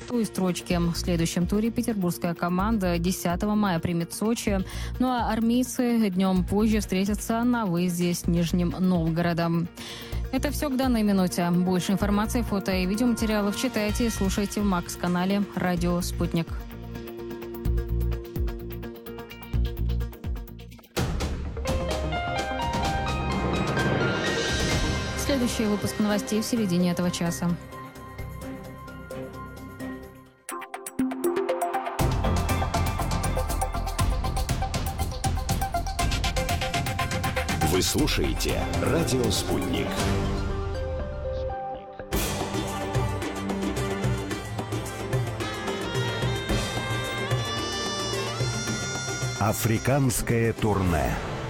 той строчке. В следующем туре петербургская команда 10 мая примет Сочи, ну а армейцы днем позже встретятся на выезде с Нижним Новгородом. Это все к данной минуте. Больше информации, фото и видеоматериалов читайте и слушайте в Макс-канале «Радио Спутник». Следующий выпуск новостей в середине этого часа. Вы слушаете «Радио Спутник». Африканское турне.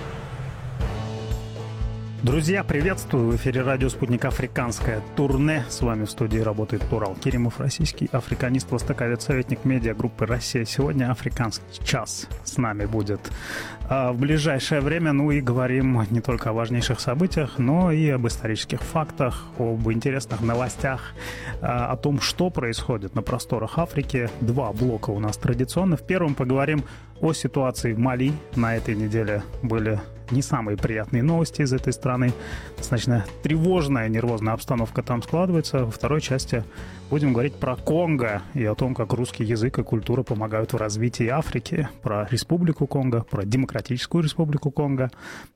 Друзья, приветствую! В эфире радио «Спутник» «Африканское турне». С вами в студии работает Турал Керимов, российский африканист, востоковед, советник медиагруппы «Россия». Сегодня «Африканский час» с нами будет в ближайшее время. Ну и говорим не только о важнейших событиях, но и об исторических фактах, об интересных новостях, о том, что происходит на просторах Африки. Два блока у нас традиционно. В первом поговорим о ситуации в Мали. На этой неделе были не самые приятные новости из этой страны. Достаточно тревожная, нервозная обстановка там складывается. Во второй части будем говорить про Конго и о том, как русский язык и культура помогают в развитии Африки. Про Республику Конго, про Демократическую Республику Конго.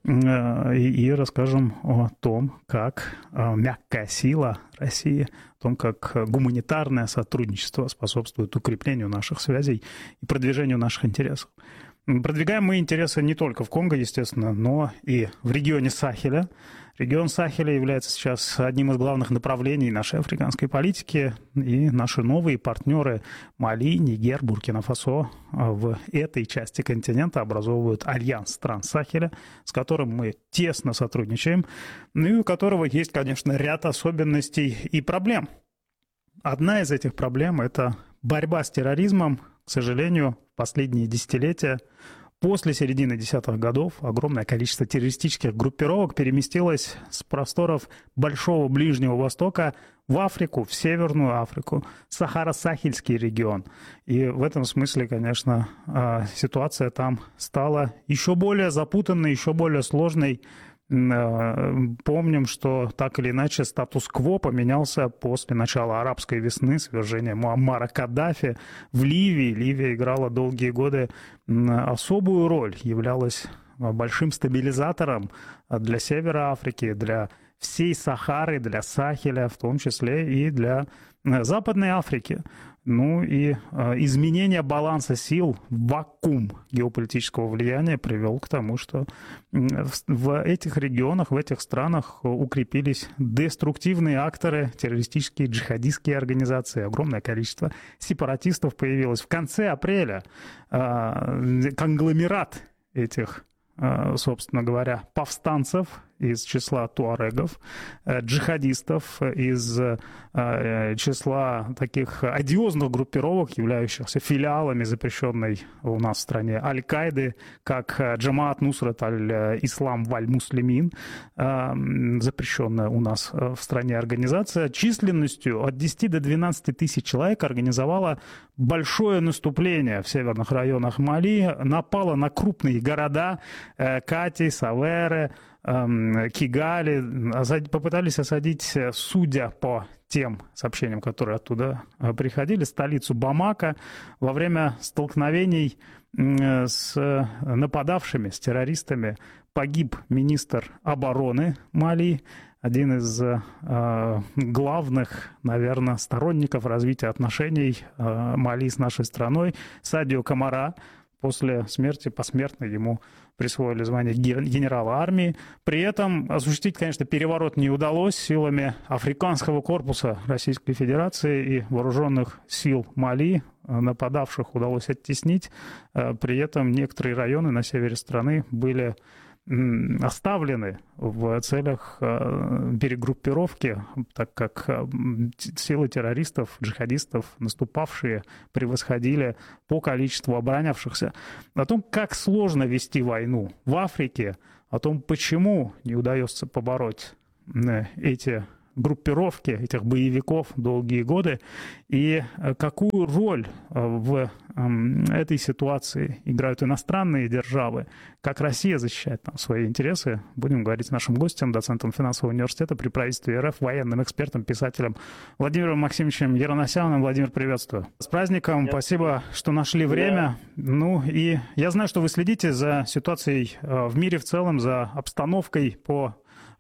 И расскажем о том, как мягкая сила России, о том, как гуманитарное сотрудничество способствует укреплению наших связей и продвижению наших интересов. Продвигаем мы интересы не только в Конго, естественно, но и в регионе Сахеля. Регион Сахеля является сейчас одним из главных направлений нашей африканской политики, и наши новые партнеры Мали, Нигер, Буркина-Фасо в этой части континента образовывают альянс стран Сахеля, с которым мы тесно сотрудничаем, ну и у которого есть, конечно, ряд особенностей и проблем. Одна из этих проблем – это борьба с терроризмом. К сожалению, в последние десятилетия, после середины десятых годов, огромное количество террористических группировок переместилось с просторов Большого Ближнего Востока в Африку, в Северную Африку, Сахара-Сахельский регион. И в этом смысле, конечно, ситуация там стала еще более запутанной, еще более сложной. Помним, что так или иначе статус-кво поменялся после начала арабской весны, свержения Муаммара Каддафи в Ливии. Ливия играла долгие годы особую роль, являлась большим стабилизатором для Севера Африки, для всей Сахары, для Сахеля, в том числе и для Западной Африки. Ну и изменение баланса сил, вакуум геополитического влияния привел к тому, что в этих регионах, в этих странах укрепились деструктивные акторы, террористические, джихадистские организации. Огромное количество сепаратистов появилось. В конце апреля конгломерат этих, собственно говоря, повстанцев из числа туарегов, джихадистов, из числа таких одиозных группировок, являющихся филиалами запрещенной у нас в стране Аль-Каиды, как Джамаат Нусрат Аль-Ислам Валь-Муслимин, запрещенная у нас в стране организация, численностью от 10 до 12 тысяч человек организовала большое наступление в северных районах Мали, напала на крупные города Кати, Савере, Кигали, попытались осадить, судя по тем сообщениям, которые оттуда приходили, столицу Бамако. Во время столкновений с нападавшими, с террористами, погиб министр обороны Мали, один из главных, наверное, сторонников развития отношений Мали с нашей страной, Садио Камара. После смерти посмертно ему присвоили звание генерала армии. При этом осуществить, конечно, переворот не удалось. Силами Африканского корпуса Российской Федерации и вооруженных сил Мали нападавших удалось оттеснить. При этом некоторые районы на севере страны были оставлены в целях перегруппировки, так как силы террористов, джихадистов, наступавшие, превосходили по количеству оборонявшихся. О том, как сложно вести войну в Африке, о том, почему не удается побороть эти группировки, этих боевиков долгие годы, и какую роль в этой ситуации играют иностранные державы, как Россия защищает там свои интересы, будем говорить с нашим гостем, доцентом финансового университета при правительстве РФ, военным экспертом, писателем Владимиром Максимовичем Ераносяном. Владимир, приветствую. С праздником, спасибо, что нашли время. Ну и я знаю, что вы следите за ситуацией в мире в целом, за обстановкой по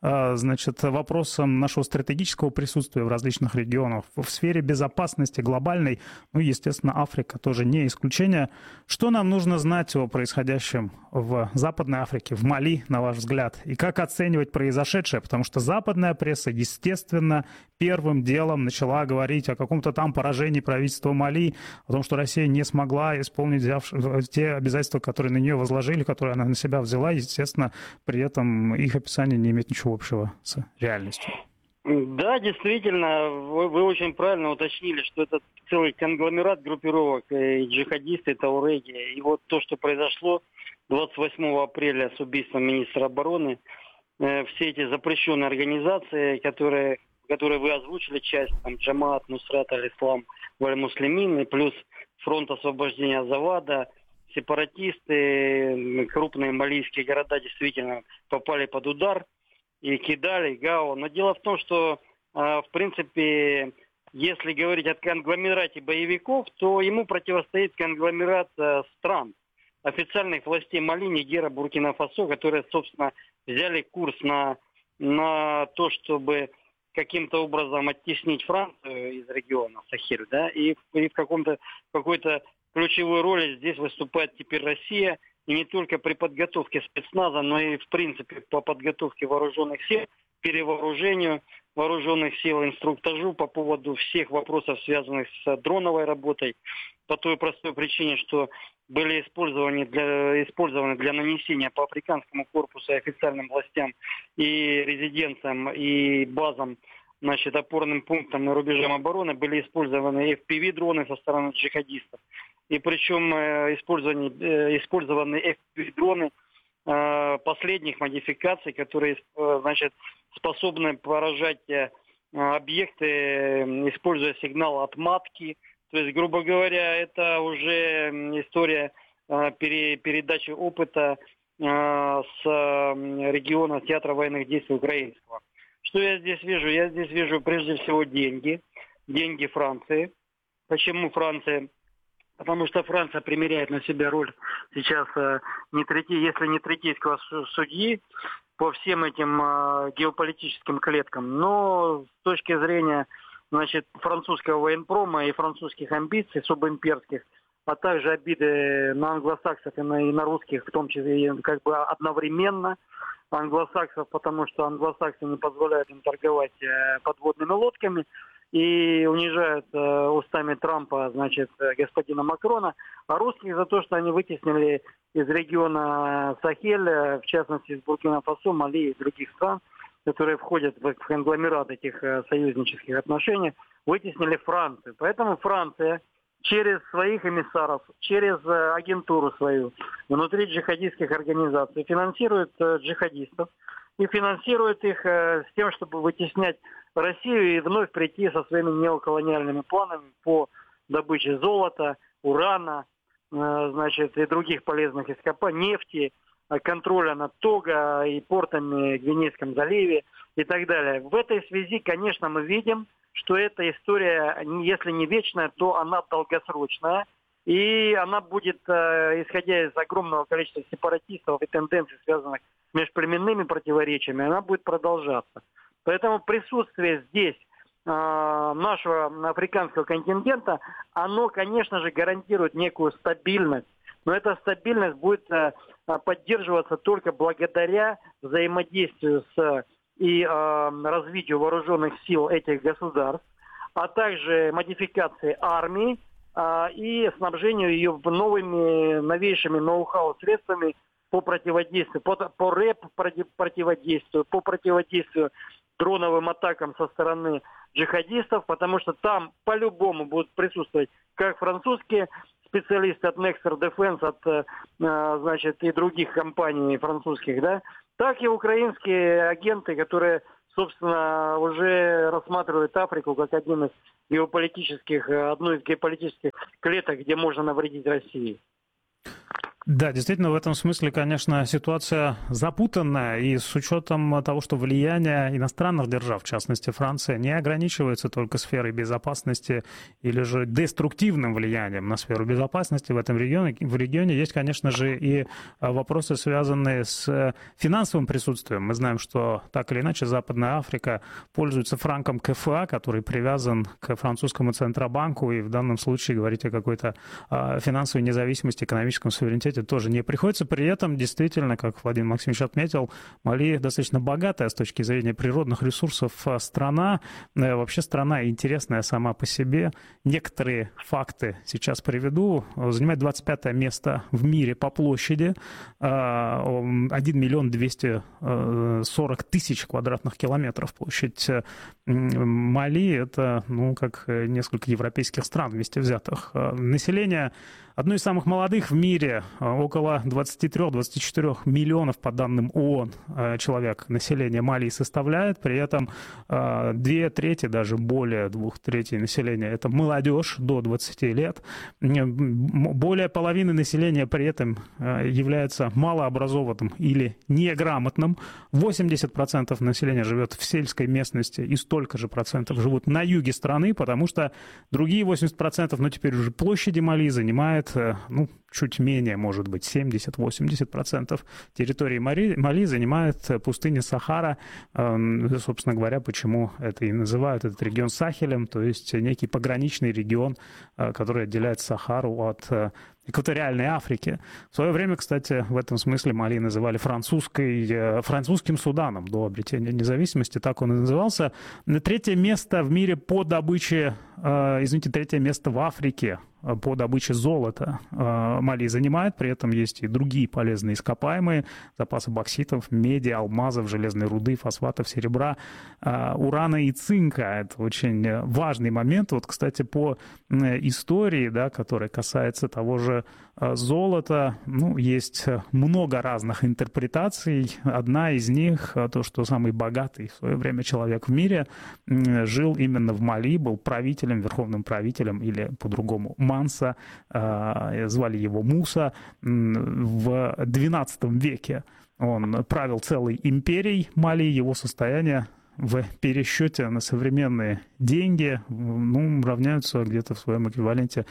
вопросам нашего стратегического присутствия в различных регионах. В сфере безопасности глобальной, ну, естественно, Африка тоже не исключение. Что нам нужно знать о происходящем в Западной Африке, в Мали, на ваш взгляд? И как оценивать произошедшее? Потому что западная пресса, естественно, первым делом начала говорить о каком-то там поражении правительства Мали, о том, что Россия не смогла исполнить те обязательства, которые на нее возложили, которые она на себя взяла. Естественно, при этом их описание не имеет ничего общего с реальностью. Да, действительно, вы очень правильно уточнили, что это целый конгломерат группировок, и джихадисты, тауреги. И вот то, что произошло 28 апреля с убийством министра обороны, все эти запрещенные организации, которые вы озвучили, часть, там, Джамаат, Нусрат, Аль-Ислам, Валь-Муслимин, и плюс Фронт освобождения Азавада, сепаратисты, крупные малийские города действительно попали под удар. И Кидаль, и Гао. Но дело в том, что, в принципе, если говорить о конгломерате боевиков, то ему противостоит конгломерат стран, официальных властей Мали, Нигера, Буркина-Фасо, которые, собственно, взяли курс на то, чтобы каким-то образом оттеснить Францию из региона Сахель, да, и в какой-то ключевой роли здесь выступает теперь Россия. И не только при подготовке спецназа, но и в принципе по подготовке вооруженных сил, перевооружению вооруженных сил, инструктажу по поводу всех вопросов, связанных с дроновой работой, по той простой причине, что были использованы для нанесения по африканскому корпусу и официальным властям и резиденциям, и базам, значит, опорным пунктам и рубежам обороны были использованы FPV-дроны со стороны джихадистов. И причем использованы FPV-дроны последних модификаций, которые, значит, способны поражать объекты, используя сигнал отматки. То есть, грубо говоря, это уже история передачи опыта с региона театра военных действий украинского. Что я здесь вижу? Я здесь вижу прежде всего деньги Франции. Почему Франция? Потому что Франция примеряет на себя роль сейчас, если не третейского судьи, по всем этим геополитическим клеткам. Но с точки зрения, значит, французского военпрома и французских амбиций субимперских, а также обиды на англосаксов и на русских, в том числе как бы одновременно, англосаксов, потому что англосаксы не позволяют им торговать подводными лодками, и унижают устами Трампа, значит, господина Макрона, а русских за то, что они вытеснили из региона Сахель, в частности, из Буркина-Фасо, Мали и других стран, которые входят в конгломерат этих союзнических отношений, вытеснили Францию. Поэтому Франция через своих эмиссаров, через агентуру свою, внутри джихадистских организаций финансирует джихадистов и финансирует их с тем, чтобы вытеснять Россию и вновь прийти со своими неоколониальными планами по добыче золота, урана, значит, и других полезных ископаемых, нефти, контроля над Того и портами в Гвинейском заливе и так далее. В этой связи, конечно, мы видим, что эта история, если не вечная, то она долгосрочная. И она будет, исходя из огромного количества сепаратистов и тенденций, связанных с межплеменными противоречиями, она будет продолжаться. Поэтому присутствие здесь нашего африканского контингента, оно, конечно же, гарантирует некую стабильность. Но эта стабильность будет поддерживаться только благодаря взаимодействию и развитию вооруженных сил этих государств, а также модификации армии и снабжению ее новыми, новейшими ноу-хау средствами по противодействию, по рэп-противодействию, по противодействию дроновым атакам со стороны джихадистов, потому что там по-любому будут присутствовать как французские специалисты от Nexter Defense, от, значит, и других компаний французских, да, так и украинские агенты, которые собственно, уже рассматривают Африку как одну из геополитических клеток, где можно навредить России. Да, действительно, в этом смысле, конечно, ситуация запутанная, и с учетом того, что влияние иностранных держав, в частности Франция, не ограничивается только сферой безопасности или же деструктивным влиянием на сферу безопасности в этом регионе есть, конечно же, и вопросы, связанные с финансовым присутствием. Мы знаем, что так или иначе Западная Африка пользуется франком КФА, который привязан к французскому Центробанку, и в данном случае говорить о какой-то финансовой независимости, экономическом суверенитете тоже не приходится. При этом, действительно, как Владимир Максимович отметил, Мали достаточно богатая с точки зрения природных ресурсов страна. Вообще страна интересная сама по себе. Некоторые факты сейчас приведу. Занимает 25 место в мире по площади. 1 миллион 240 тысяч квадратных километров площадь Мали. Это, как несколько европейских стран вместе взятых. Население одно из самых молодых в мире, около 23-24 миллионов, по данным ООН, человек населения Мали составляет. При этом 2/3, даже более 2/3 населения — это молодежь до 20 лет. Более половины населения при этом является малообразованным или неграмотным. 80% населения живет в сельской местности, и столько же процентов живут на юге страны, потому что другие 80%, теперь уже площади Мали занимает чуть менее, может быть, 70-80% территории Мали занимает пустыня Сахара. Собственно говоря, почему это и называют этот регион Сахелем, то есть некий пограничный регион, который отделяет Сахару от экваториальной Африки. В свое время, кстати, в этом смысле Мали называли французским Суданом до обретения независимости, так он и назывался. Третье место в мире по добыче, третье место в Африке по добыче золота Мали занимает. При этом есть и другие полезные ископаемые: запасы бокситов, меди, алмазов, железной руды, фосфатов, серебра, урана и цинка. Это очень важный момент. Кстати, по истории, которая касается того же золота, есть много разных интерпретаций. Одна из них — то, что самый богатый в свое время человек в мире жил именно в Мали, был правителем, верховным правителем, или по-другому Манса, звали его Муса, в XII веке. Он правил целой империей Мали, его состояние в пересчете на современные деньги равняются где-то в своем эквиваленте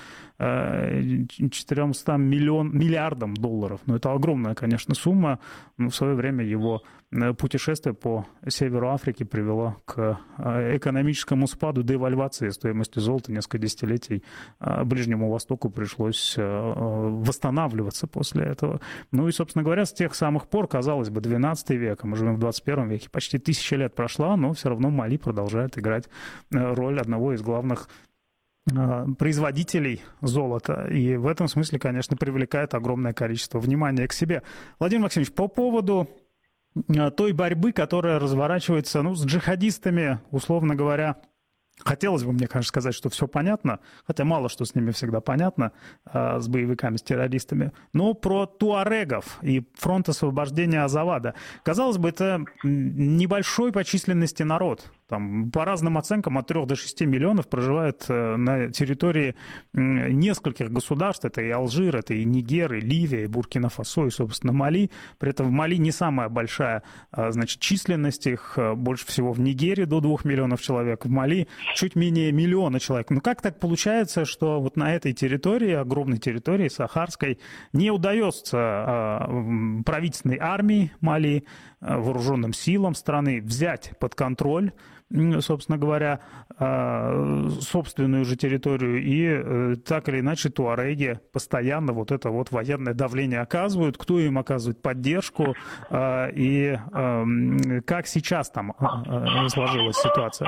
400 миллиардам долларов. Это огромная, конечно, сумма. В свое время его путешествие по северу Африки привело к экономическому спаду, девальвации стоимости золота. Несколько десятилетий Ближнему Востоку пришлось восстанавливаться после этого. И, собственно говоря, с тех самых пор, казалось бы, 12 век, мы живем в 21 веке, почти 1000 лет прошла, но все равно Мали продолжает играть роль одного из главных производителей золота. И в этом смысле, конечно, привлекает огромное количество внимания к себе. Владимир Максимович, по поводу той борьбы, которая разворачивается с джихадистами, условно говоря, хотелось бы мне, конечно, сказать, что все понятно, хотя мало что с ними всегда понятно, с боевиками, с террористами, но про туарегов и фронт освобождения Азавада. Казалось бы, это небольшой по численности народ. Там, по разным оценкам, от 3 до 6 миллионов проживает на территории нескольких государств. Это и Алжир, это и Нигер, и Ливия, и Буркина-Фасо, и, собственно, Мали. При этом в Мали не самая большая, численность. Их больше всего в Нигере, до 2 миллионов человек. В Мали чуть менее миллиона человек. Как так получается, что на этой территории, огромной территории сахарской, не удается правительственной армии Мали, вооруженным силам страны взять под контроль, собственно говоря, собственную же территорию, и так или иначе туареги постоянно это военное давление оказывают, кто им оказывает поддержку, и как сейчас там сложилась ситуация?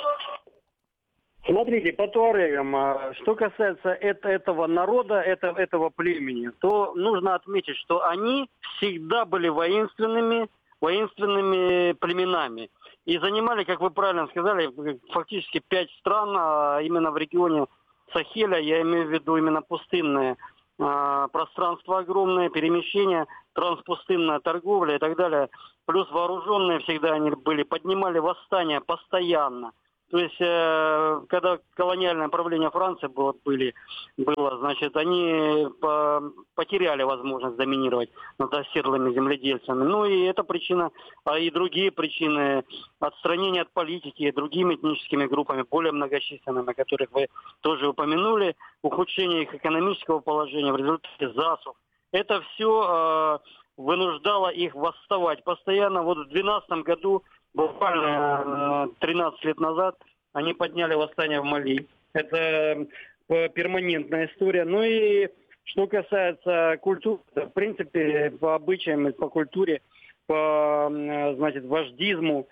Смотрите, по туарегам, что касается этого народа, этого племени, то нужно отметить, что они всегда были воинственными племенами. И занимали, как вы правильно сказали, фактически 5 стран, именно в регионе Сахеля, я имею в виду именно пустынные пространство огромное, перемещение, транспустынная торговля и так далее. Плюс вооруженные всегда они были, поднимали восстания постоянно. То есть, когда колониальное правление Франции было, значит, они потеряли возможность доминировать над оседлыми земледельцами. Ну и эта причина, а и другие причины отстранения от политики другими этническими группами, более многочисленными, которых вы тоже упомянули, ухудшение их экономического положения в результате засух. Это все вынуждало их восставать постоянно. Вот в 2012 году, буквально 13 лет назад, они подняли восстание в Мали. Это перманентная история. Ну и что касается культуры, в принципе, по обычаям, по культуре, по, значит, вождизму,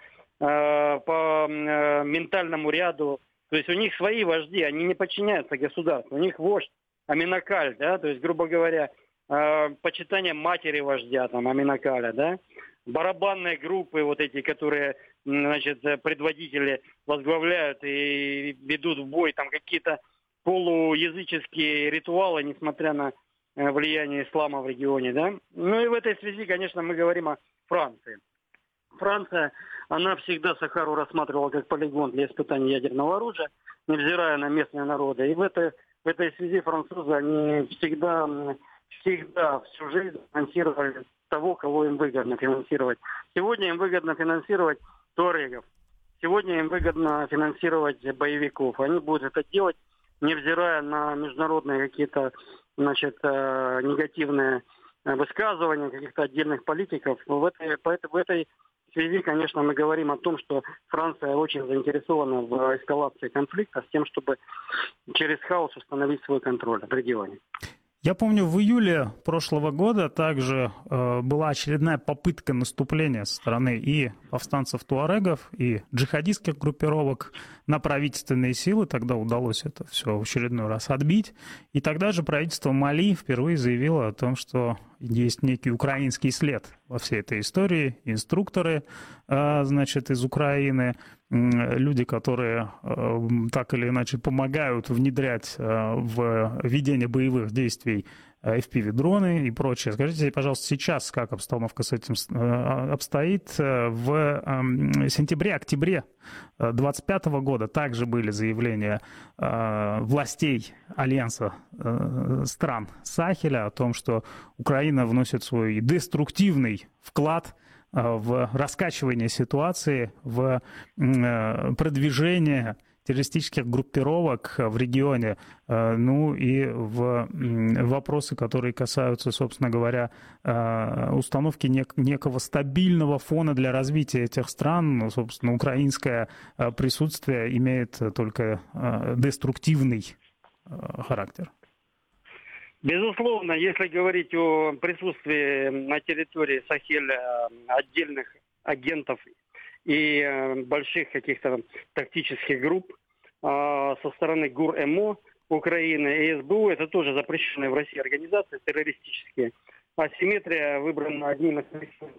по ментальному ряду. То есть у них свои вожди, они не подчиняются государству. У них вождь Аминакаль, да, то есть, грубо говоря, почитание матери вождя, там, Аминакаля, да. Барабанные группы, вот эти, которые, значит, предводители возглавляют и ведут в бой там какие-то полуязыческие ритуалы, несмотря на влияние ислама в регионе, да. Ну и в этой связи, конечно, мы говорим о Франции. Франция, она всегда Сахару рассматривала как полигон для испытаний ядерного оружия, невзирая на местные народы. И в этой связи французы, они всегда всю жизнь финансировали того, кого им выгодно финансировать. Сегодня им выгодно финансировать туарегов. Сегодня им выгодно финансировать боевиков. Они будут это делать, невзирая на международные какие-то, значит, негативные высказывания каких-то отдельных политиков. В этой связи, конечно, мы говорим о том, что Франция очень заинтересована в эскалации конфликта с тем, чтобы через хаос установить свой контроль в регионе. Я помню, в июле прошлого года также была очередная попытка наступления со стороны и повстанцев-туарегов, и джихадистских группировок на правительственные силы. Тогда удалось это все в очередной раз отбить. И тогда же правительство Мали впервые заявило о том, что есть некий украинский след во всей этой истории. Инструкторы, значит, из Украины, люди, которые так или иначе помогают внедрять в ведение боевых действий FPV-дроны и прочее. Скажите, пожалуйста, сейчас как обстановка с этим обстоит? В сентябре-октябре 2025 года также были заявления властей Альянса стран Сахеля о том, что Украина вносит свой деструктивный вклад в раскачивание ситуации, в продвижение террористических группировок в регионе, ну и в вопросы, которые касаются, собственно говоря, установки некого стабильного фона для развития этих стран. Ну, собственно, украинское присутствие имеет только деструктивный характер. Безусловно, если говорить о присутствии на территории Сахеля отдельных агентов и больших каких-то тактических групп со стороны ГУР-МО Украины и СБУ, это тоже запрещенные в России организации террористические. Асимметрия выбрана одним из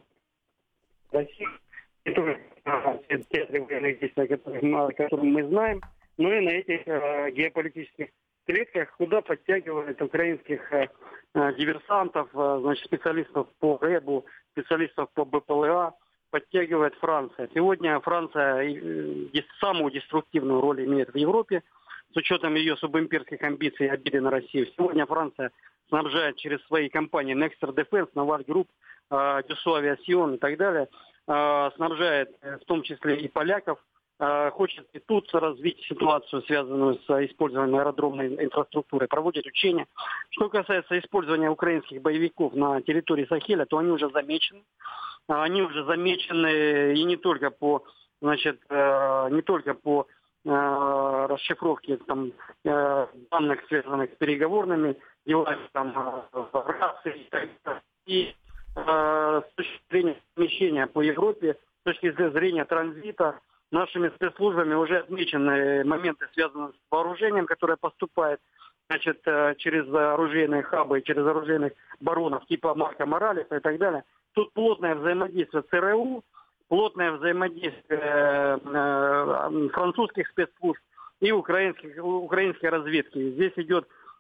России, и тоже театры военных действий, о которых мы знаем, но и на этих геополитических клетках, куда подтягивают украинских диверсантов, значит, специалистов по РЭБу, специалистов по БПЛА, подтягивает Франция. Сегодня Франция самую деструктивную роль имеет в Европе, с учетом ее субимперских амбиций и обиды на Россию. Сегодня Франция снабжает через свои компании Nexter Defense, Naval Group, Dassault Aviation и так далее, снабжает в том числе и поляков, хочет и тут развить ситуацию, связанную с использованием аэродромной инфраструктуры, проводит учения. Что касается использования украинских боевиков на территории Сахеля, то они уже замечены. Они уже замечены и не только по, значит, расшифровке там, данных, связанных с переговорными делами, там, и с точки зрения смещения по Европе, с точки зрения транзита, нашими спецслужбами уже отмечены моменты, связанные с вооружением, которое поступает, значит, через оружейные хабы, через оружейных баронов типа Марка Моралеса и так далее. Тут плотное взаимодействие ЦРУ, плотное взаимодействие французских спецслужб и украинской разведки. Здесь идет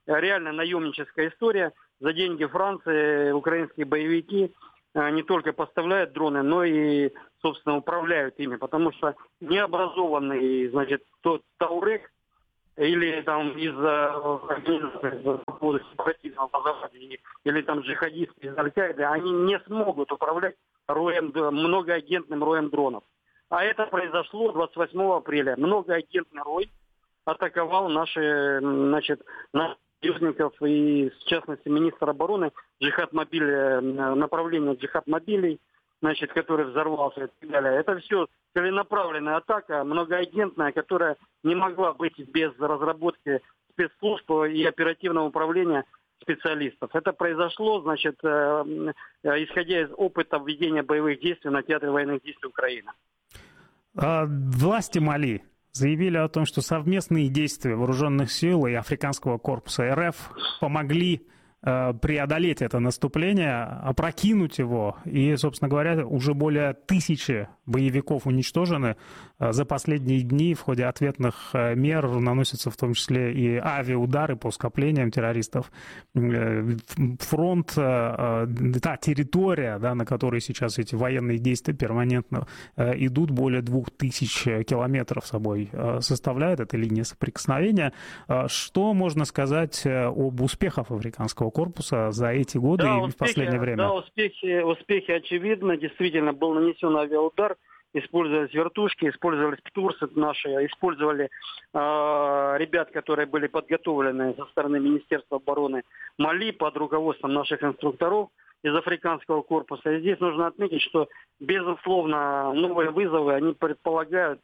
реально наемническая история. За деньги Франции украинские боевики не только поставляют дроны, но и, собственно, управляют ими. Потому что необразованный, значит, тот Таурек или там из-за сепаратизма или там джихадисты из Аль-Каиды, они не смогут управлять многоагентным роем дронов. А это произошло 28 апреля. Многоагентный рой атаковал наших союзников и, в частности, министр обороны направление Джихад-мобилей, значит, который взорвался и так далее. Это все целенаправленная атака, многоагентная, которая не могла быть без разработки спецслужб и оперативного управления специалистов. Это произошло, значит, исходя из опыта введения боевых действий на театре военных действий Украины. Власти Мали заявили о том, что совместные действия вооруженных сил и Африканского корпуса РФ помогли преодолеть это наступление, опрокинуть его. И, собственно говоря, уже более 1000 боевиков уничтожены. За последние дни в ходе ответных мер наносятся в том числе и авиаудары по скоплениям террористов. Фронт, та территория, да, на которой сейчас эти военные действия перманентно идут, более 2000 километров собой составляет эта линия соприкосновения. Что можно сказать об успехах Африканского корпуса за эти годы и в последнее время? Да, успехи очевидны. Действительно, был нанесен авиаудар, использовались вертушки, использовались птурсы наши, использовали ребят, которые были подготовлены со стороны Министерства обороны Мали под руководством наших инструкторов из Африканского корпуса. И здесь нужно отметить, что, безусловно, новые вызовы, они предполагают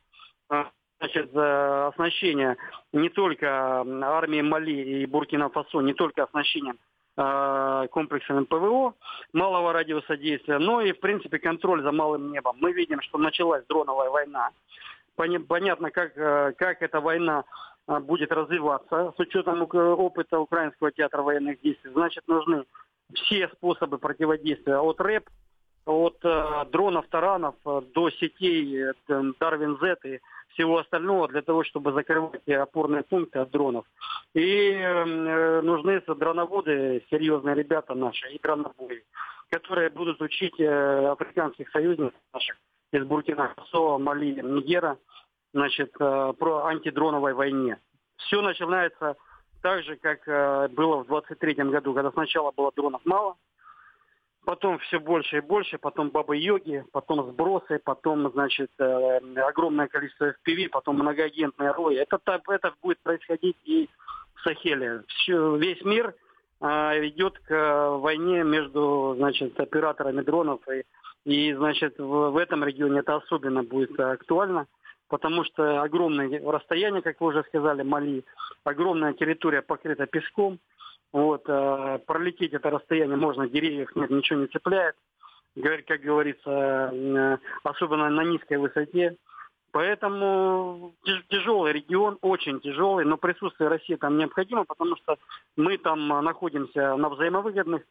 оснащение не только армии Мали и Буркина-Фасо, не только оснащением комплексами ПВО малого радиуса действия, но и, в принципе, контроль за малым небом. Мы видим, что началась дроновая война. Понятно, как эта война будет развиваться с учетом опыта Украинского театра военных действий. Значит, нужны все способы противодействия от РЭП, от дронов, таранов до сетей Дарвин-Z и всего остального для того, чтобы закрывать опорные пункты от дронов. И нужны дроноводы, серьезные ребята наши, и дронобои, которые будут учить африканских союзников наших из Буркина-Фасо, Мали, Нигера, значит, про антидроновой войне. Все начинается так же, как было в 23-м году, когда сначала было дронов мало, потом все больше и больше, потом бабы-йоги, потом сбросы, потом, значит, огромное количество FPV, потом многоагентные рои. Это будет происходить и в Сахеле. Весь мир идет к войне между, значит, операторами дронов. И значит, в этом регионе это особенно будет актуально, потому что огромное расстояние, как вы уже сказали, Мали, огромная территория покрыта песком. Вот, пролететь это расстояние можно, деревьев нет, ничего не цепляет, как говорится, особенно на низкой высоте. Поэтому тяжелый регион, очень тяжелый, но присутствие России там необходимо, потому что мы там находимся на взаимовыгодной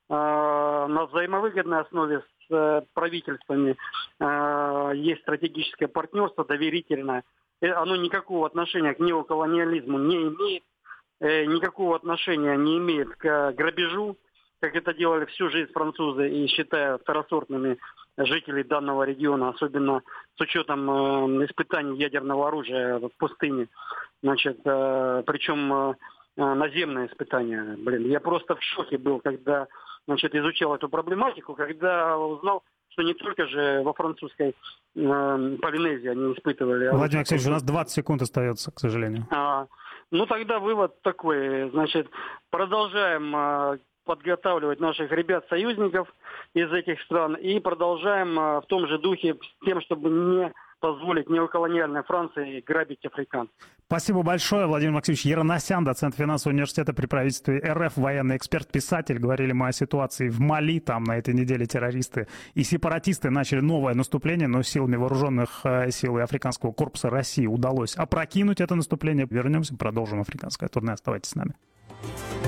основе с правительствами. Есть стратегическое партнерство, доверительное. Оно никакого отношения к неоколониализму не имеет. Никакого отношения не имеет к грабежу, как это делали всю жизнь французы, и считая второсортными жителей данного региона, особенно с учетом испытаний ядерного оружия в пустыне. Значит, причем наземные испытания. Я просто в шоке был, когда, значит, изучал эту проблематику, когда узнал, что не только же во французской Полинезии они испытывали. Владимир Алексеевич, у нас 20 секунд остается, к сожалению. Ну, тогда вывод такой. Значит, продолжаем подготавливать наших ребят-союзников из этих стран и продолжаем в том же духе с тем, чтобы не позволить неоколониальной Франции грабить африкан. Спасибо большое. Владимир Максимович Ероносян, доцент финансового университета при правительстве РФ, военный эксперт, писатель. Говорили мы о ситуации в Мали. Там на этой неделе террористы и сепаратисты начали новое наступление, но силами вооруженных сил и Африканского корпуса России удалось опрокинуть это наступление. Вернемся, продолжим африканское турне. Оставайтесь с нами.